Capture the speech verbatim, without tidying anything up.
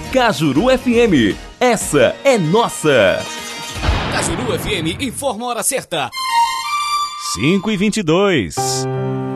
Cajuru F M. Essa é nossa. Cajuru F M informa a hora certa. cinco e vinte e dois.